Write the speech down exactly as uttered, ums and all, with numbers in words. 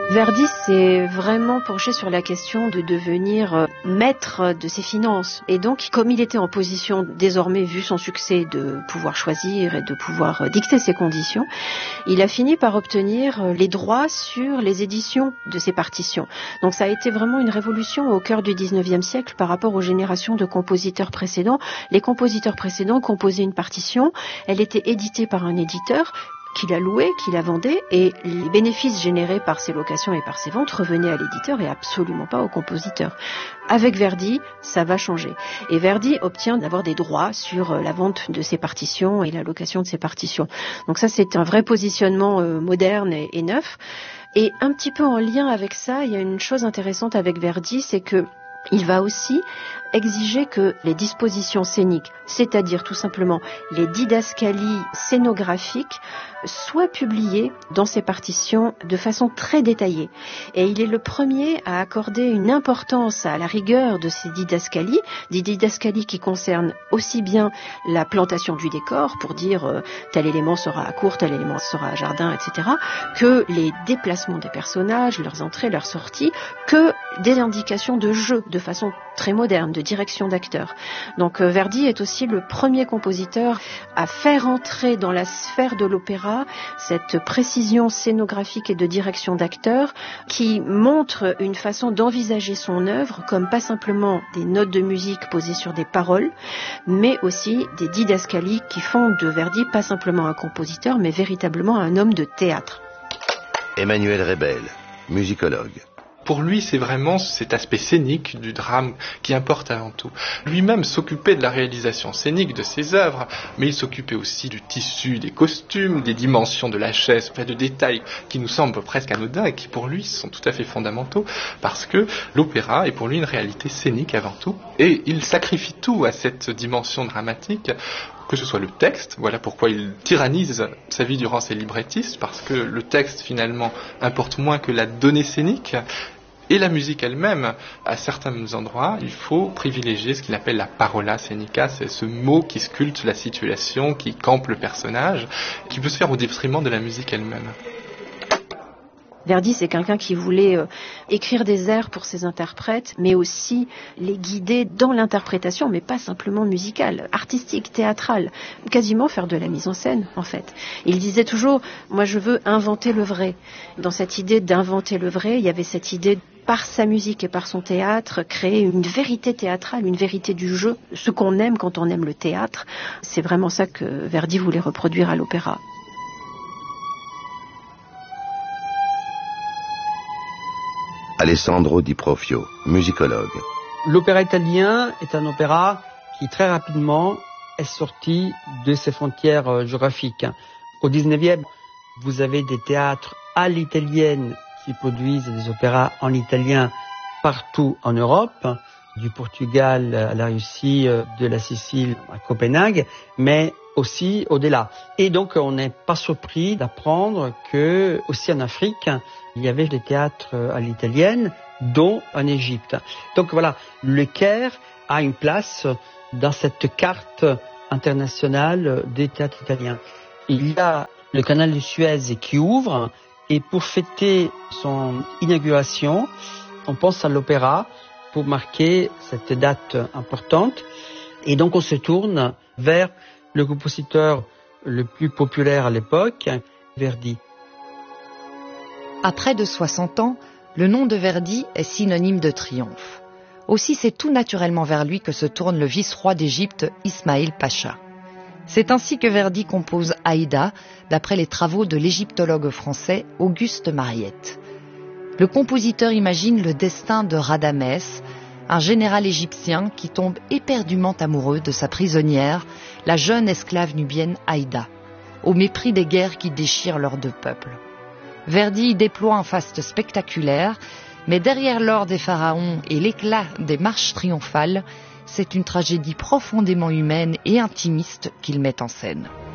Verdi s'est vraiment penché sur la question de devenir maître de ses finances. Et donc, comme il était en position, désormais, vu son succès, de pouvoir choisir et de pouvoir dicter ses conditions, il a fini par obtenir les droits sur les éditions de ses partitions. Donc ça a été vraiment une révolution au cœur du dix-neuvième siècle par rapport aux générations de compositeurs précédents. Les compositeurs précédents composaient une partition, elle était éditée par un éditeur, qui la louait, qui la vendait, et les bénéfices générés par ces locations et par ces ventes revenaient à l'éditeur et absolument pas au compositeur. Avec Verdi, ça va changer. Et Verdi obtient d'avoir des droits sur la vente de ses partitions et la location de ses partitions. Donc ça, c'est un vrai positionnement euh, moderne et, et neuf. Et un petit peu en lien avec ça, il y a une chose intéressante avec Verdi, c'est que il va aussi exiger que les dispositions scéniques, c'est-à-dire tout simplement les didascalies scénographiques, soient publiées dans ses partitions de façon très détaillée. Et il est le premier à accorder une importance à la rigueur de ces didascalies, des didascalies qui concernent aussi bien la plantation du décor, pour dire euh, tel élément sera à cour, tel élément sera à jardin, et cetera, que les déplacements des personnages, leurs entrées, leurs sorties, que des indications de jeu, de façon très moderne, de direction d'acteurs. Donc euh, Verdi est aussi le premier compositeur à faire entrer dans la sphère de l'opéra cette précision scénographique et de direction d'acteurs qui montre une façon d'envisager son œuvre comme pas simplement des notes de musique posées sur des paroles, mais aussi des didascalies qui font de Verdi pas simplement un compositeur, mais véritablement un homme de théâtre. Emmanuel Rebel, musicologue. Pour lui, c'est vraiment cet aspect scénique du drame qui importe avant tout. Lui-même s'occupait de la réalisation scénique de ses œuvres, mais il s'occupait aussi du tissu, des costumes, des dimensions de la chaise, enfin de détails qui nous semblent presque anodins et qui pour lui sont tout à fait fondamentaux, parce que l'opéra est pour lui une réalité scénique avant tout, et il sacrifie tout à cette dimension dramatique, que ce soit le texte, voilà pourquoi il tyrannise sa vie durant ses librettistes, parce que le texte finalement importe moins que la donnée scénique, et la musique elle-même. À certains endroits, il faut privilégier ce qu'il appelle la parola scenica, c'est ce mot qui sculpte la situation, qui campe le personnage, qui peut se faire au détriment de la musique elle-même. Verdi, c'est quelqu'un qui voulait euh, écrire des airs pour ses interprètes, mais aussi les guider dans l'interprétation, mais pas simplement musicale, artistique, théâtrale, quasiment faire de la mise en scène, en fait. Il disait toujours, moi je veux inventer le vrai. Dans cette idée d'inventer le vrai, il y avait cette idée, par sa musique et par son théâtre, créer une vérité théâtrale, une vérité du jeu, ce qu'on aime quand on aime le théâtre. C'est vraiment ça que Verdi voulait reproduire à l'opéra. Alessandro Di Profio, musicologue. L'opéra italien est un opéra qui très rapidement est sorti de ses frontières géographiques. Au dix-neuvième, vous avez des théâtres à l'italienne qui produisent des opéras en italien partout en Europe, du Portugal à la Russie, de la Sicile à Copenhague, mais aussi au-delà. Et donc, on n'est pas surpris d'apprendre que aussi en Afrique, il y avait des théâtres à l'italienne, dont en Égypte. Donc voilà, le Caire a une place dans cette carte internationale des théâtres italiens. Il y a le canal de Suez qui ouvre, et pour fêter son inauguration, on pense à l'opéra pour marquer cette date importante. Et donc on se tourne vers le compositeur le plus populaire à l'époque, Verdi. À près de soixante ans, le nom de Verdi est synonyme de triomphe. Aussi, c'est tout naturellement vers lui que se tourne le vice-roi d'Égypte, Ismaël Pacha. C'est ainsi que Verdi compose Aïda, d'après les travaux de l'égyptologue français Auguste Mariette. Le compositeur imagine le destin de Radamès, un général égyptien qui tombe éperdument amoureux de sa prisonnière, la jeune esclave nubienne Aïda, au mépris des guerres qui déchirent leurs deux peuples. Verdi y déploie un faste spectaculaire, mais derrière l'or des pharaons et l'éclat des marches triomphales, c'est une tragédie profondément humaine et intimiste qu'il met en scène.